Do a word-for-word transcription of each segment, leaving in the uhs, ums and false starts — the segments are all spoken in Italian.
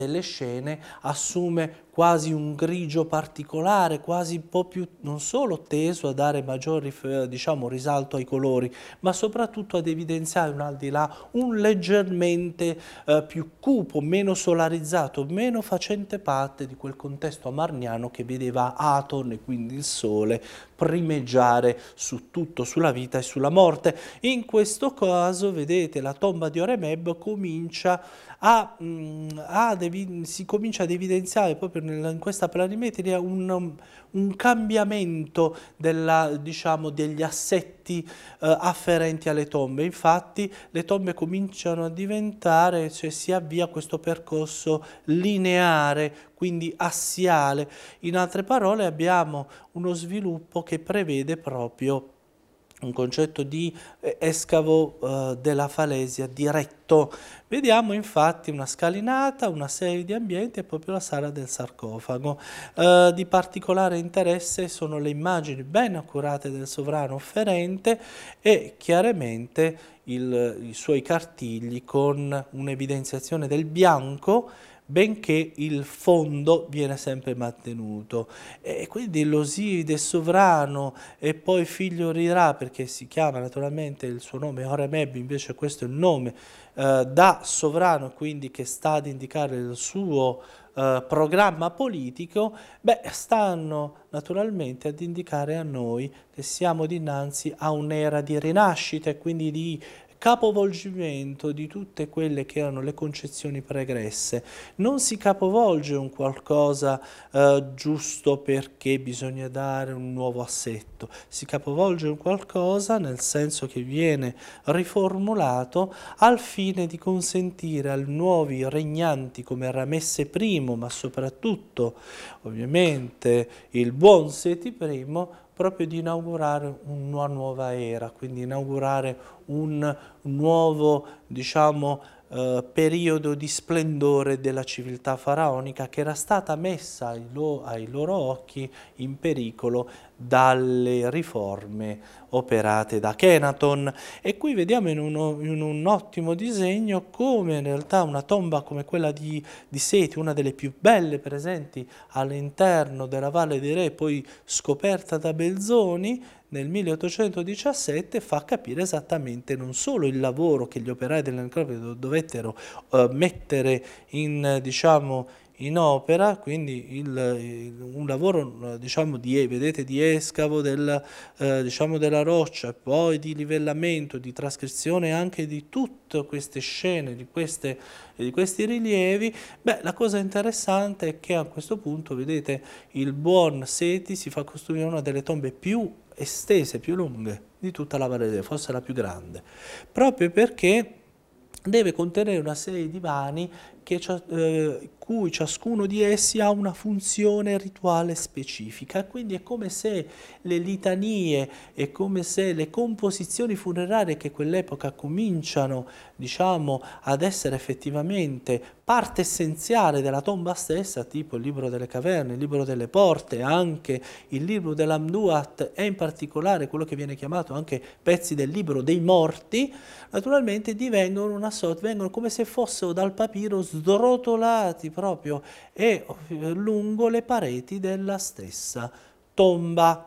delle scene assume quasi un grigio particolare, quasi un po' più non solo teso a dare maggior diciamo, risalto ai colori, ma soprattutto ad evidenziare un al di là, un leggermente eh, più cupo, meno solarizzato, meno facente parte di quel contesto amarniano che vedeva Aton e quindi il sole primeggiare su tutto, sulla vita e sulla morte. In questo caso, vedete, la tomba di Oremeb comincia a, mh, ad evi- si comincia ad evidenziare proprio nella- in questa planimetria un, un cambiamento della, diciamo, degli assetti eh, afferenti alle tombe. Infatti le tombe cominciano a diventare, cioè si avvia questo percorso lineare, quindi assiale. In altre parole abbiamo uno sviluppo che prevede proprio un concetto di eh, escavo eh, della falesia diretto. Vediamo infatti una scalinata, una serie di ambienti e proprio la sala del sarcofago. Eh, di particolare interesse sono le immagini ben accurate del sovrano offerente e chiaramente il, i suoi cartigli con un'evidenziazione del bianco, benché il fondo viene sempre mantenuto. E quindi l'Osiride sovrano e poi figlio Rirà, perché si chiama naturalmente il suo nome Horemheb, invece questo è il nome eh, da sovrano, quindi che sta ad indicare il suo eh, programma politico, beh, stanno naturalmente ad indicare a noi che siamo dinanzi a un'era di rinascita e quindi di capovolgimento di tutte quelle che erano le concezioni pregresse. Non si capovolge un qualcosa eh, giusto perché bisogna dare un nuovo assetto, si capovolge un qualcosa nel senso che viene riformulato al fine di consentire ai nuovi regnanti come Ramesse primo, ma soprattutto ovviamente il buon Seti primo, proprio di inaugurare una nuova era, quindi inaugurare un nuovo, diciamo, eh, periodo di splendore della civiltà faraonica che era stata messa ai, lo, ai loro occhi in pericolo dalle riforme operate da Kenaton. E qui vediamo in, uno, in un ottimo disegno come in realtà una tomba come quella di, di Seti, una delle più belle presenti all'interno della Valle dei Re, poi scoperta da Belzoni nel milleottocentodiciassette, fa capire esattamente non solo il lavoro che gli operai della necropoli dovettero eh, mettere in, diciamo, in opera, quindi il, il, un lavoro diciamo di, vedete, di escavo del, eh, diciamo della roccia, poi di livellamento, di trascrizione anche di tutte queste scene, di, queste, di questi rilievi. Beh, la cosa interessante è che a questo punto, vedete, il buon Seti si fa costruire una delle tombe più estese, più lunghe di tutta la Valle dei, forse la più grande, proprio perché deve contenere una serie di vani che, eh, cui ciascuno di essi ha una funzione rituale specifica, quindi è come se le litanie, è come se le composizioni funerarie che quell'epoca cominciano, diciamo, ad essere effettivamente parte essenziale della tomba stessa, tipo il libro delle caverne, il libro delle porte, anche il libro dell'Amduat e in particolare quello che viene chiamato anche pezzi del libro dei morti, naturalmente divengono una sorta, vengono come se fossero dal papiro srotolati proprio e lungo le pareti della stessa tomba.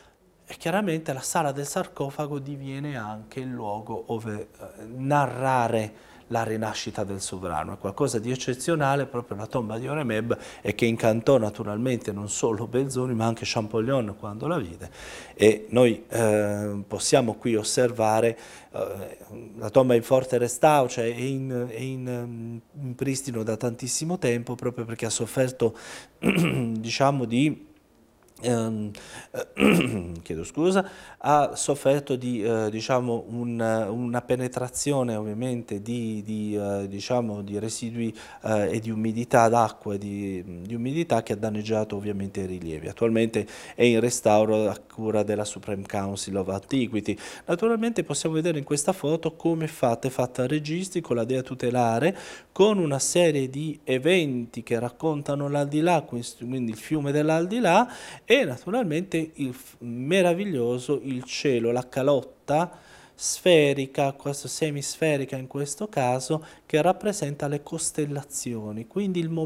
E chiaramente la sala del sarcofago diviene anche il luogo dove eh, narrare la rinascita del sovrano. È qualcosa di eccezionale proprio la tomba di Horemheb e che incantò naturalmente non solo Belzoni ma anche Champollion quando la vide. E noi eh, possiamo qui osservare eh, la tomba in forte restauro, cioè è in, è in, in pristino da tantissimo tempo proprio perché ha sofferto diciamo di Ehm, chiedo scusa, ha sofferto di eh, diciamo un, una penetrazione ovviamente di, di, eh, diciamo, di residui eh, e di umidità d'acqua e di, di umidità che ha danneggiato ovviamente i rilievi. Attualmente è in restauro a cura della Supreme Council of Antiquity. Naturalmente possiamo vedere in questa foto come è fatta, è fatta a registri con la dea tutelare, con una serie di eventi che raccontano l'aldilà, quindi il fiume dell'aldilà, e naturalmente il meraviglioso il cielo, la calotta, sferica, questo semisferica in questo caso, che rappresenta le costellazioni, quindi il